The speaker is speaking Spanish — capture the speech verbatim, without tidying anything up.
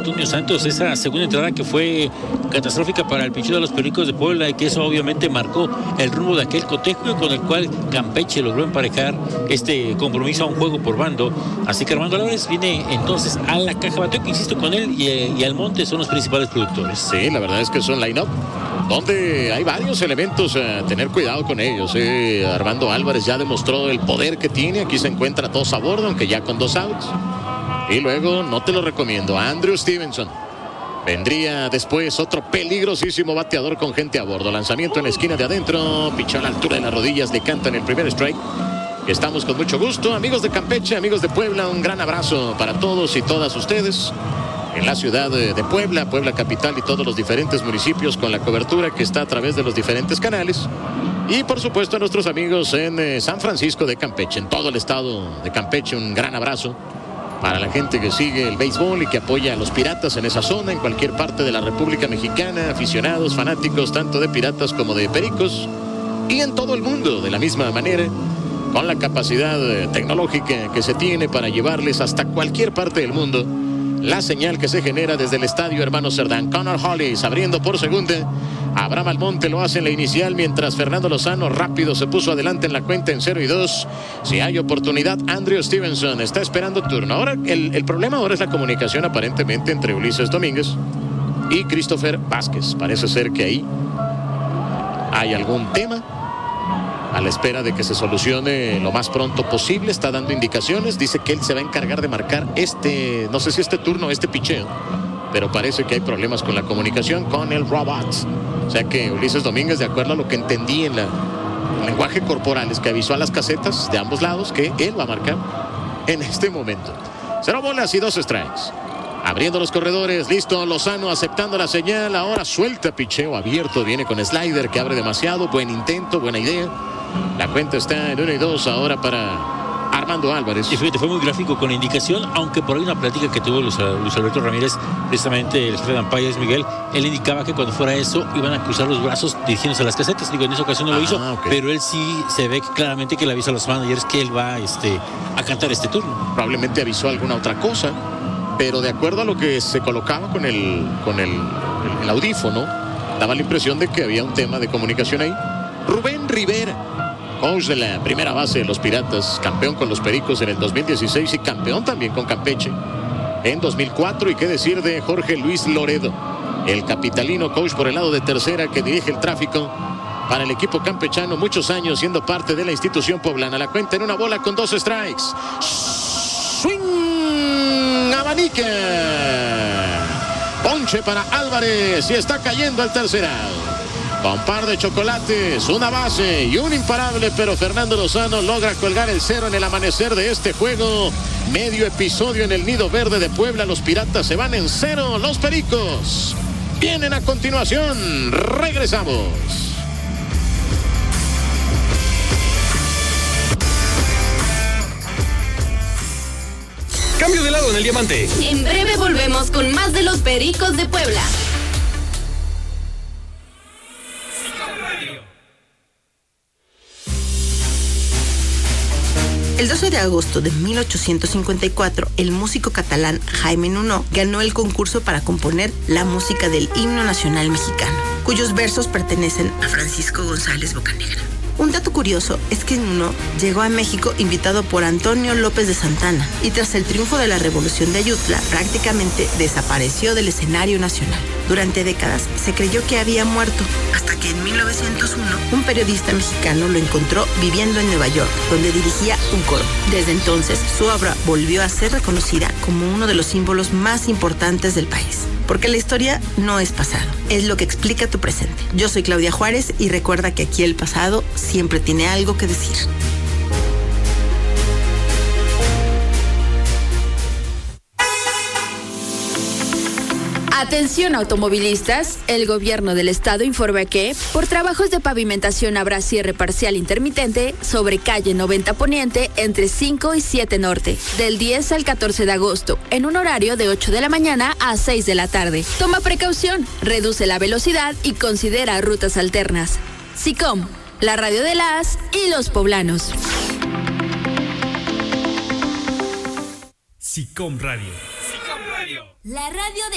Antonio Santos, esa segunda entrada que fue catastrófica para el picheo de los Pericos de Puebla y que eso obviamente marcó el rumbo de aquel cotejo con el cual Campeche logró emparejar este compromiso a un juego por bando. Así que Armando Álvarez viene entonces a la caja bateo, que insisto con él y, y Almonte son los principales productores. Sí, la verdad es que son line-up donde hay varios elementos a tener cuidado con ellos. Eh. Armando Álvarez ya demostró el poder que tiene. Aquí se encuentra dos a bordo, aunque ya con dos outs. Y luego, no te lo recomiendo, Andrew Stevenson. Vendría después otro peligrosísimo bateador con gente a bordo. Lanzamiento en la esquina de adentro. Pichó a la altura de las rodillas. Le cantan el primer strike. Estamos con mucho gusto. Amigos de Campeche, amigos de Puebla, un gran abrazo para todos y todas ustedes. En la ciudad de Puebla, Puebla capital y todos los diferentes municipios con la cobertura que está a través de los diferentes canales. Y por supuesto a nuestros amigos en eh, San Francisco de Campeche, en todo el estado de Campeche, un gran abrazo. Para la gente que sigue el béisbol y que apoya a los Piratas en esa zona, en cualquier parte de la República Mexicana, aficionados, fanáticos, tanto de Piratas como de Pericos, y en todo el mundo de la misma manera, con la capacidad tecnológica que se tiene para llevarles hasta cualquier parte del mundo la señal que se genera desde el estadio Hermano Cerdán. Connor Hollis abriendo por segunda. Abraham Almonte lo hace en la inicial, mientras Fernando Lozano rápido se puso adelante en la cuenta en cero y dos. Si hay oportunidad, Andrew Stevenson está esperando turno. Ahora, el, el problema ahora es la comunicación aparentemente entre Ulises Domínguez y Christopher Vázquez. Parece ser que ahí hay algún tema. A la espera de que se solucione lo más pronto posible, está dando indicaciones, dice que él se va a encargar de marcar este, no sé si este turno, este picheo, pero parece que hay problemas con la comunicación con el robot. O sea que Ulises Domínguez, de acuerdo a lo que entendí en la, el lenguaje corporal, es que avisó a las casetas de ambos lados que él va a marcar en este momento. Cero bolas y dos strikes. Abriendo los corredores, listo Lozano aceptando la señal, ahora suelta picheo abierto, viene con slider que abre demasiado, buen intento, buena idea. La cuenta está en uno y dos ahora para Armando Álvarez. Y fíjate, fue muy gráfico con la indicación, aunque por ahí una plática que tuvo Luis, Luis Alberto Ramírez, precisamente el jefe de Ampayas, Miguel, él indicaba que cuando fuera eso iban a cruzar los brazos dirigiéndose a las casetas. Digo, en esa ocasión no lo ah, hizo, okay. Pero él sí se ve claramente que le avisa a los managers que él va este, a cantar este turno. Probablemente avisó alguna otra cosa, pero de acuerdo a lo que se colocaba con el, con el, el, el audífono, daba la impresión de que había un tema de comunicación ahí. Rubén Rivera, coach de la primera base de los Piratas, campeón con los Pericos en el dos mil dieciséis y campeón también con Campeche en dos mil cuatro. Y qué decir de Jorge Luis Loredo, el capitalino, coach por el lado de tercera, que dirige el tráfico para el equipo campechano, muchos años siendo parte de la institución poblana. La cuenta en una bola con dos strikes. Swing, abanica, ponche para Álvarez y está cayendo al tercer out. Con par de chocolates, una base y un imparable, pero Fernando Lozano logra colgar el cero en el amanecer de este juego. Medio episodio en el Nido Verde de Puebla. Los Piratas se van en cero. Los Pericos vienen a continuación. Regresamos. Cambio de lado en el diamante. En breve volvemos con más de los Pericos de Puebla. El doce de agosto de mil ochocientos cincuenta y cuatro, el músico catalán Jaime Nuno ganó el concurso para componer la música del himno nacional mexicano, cuyos versos pertenecen a Francisco González Bocanegra. Un dato curioso es que Nuno llegó a México invitado por Antonio López de Santana y tras el triunfo de la Revolución de Ayutla prácticamente desapareció del escenario nacional. Durante décadas se creyó que había muerto, hasta que en mil novecientos uno un periodista mexicano lo encontró viviendo en Nueva York, donde dirigía un coro. Desde entonces su obra volvió a ser reconocida como uno de los símbolos más importantes del país. Porque la historia no es pasado, es lo que explica tu presente. Yo soy Claudia Juárez y recuerda que aquí el pasado siempre tiene algo que decir. Atención automovilistas, el gobierno del estado informa que por trabajos de pavimentación habrá cierre parcial intermitente sobre calle noventa Poniente entre cinco y siete Norte, del diez al catorce de agosto, en un horario de ocho de la mañana a seis de la tarde. Toma precaución, reduce la velocidad y considera rutas alternas. SICOM, la radio de las y los poblanos. SICOM Radio. SICOM Radio. La radio de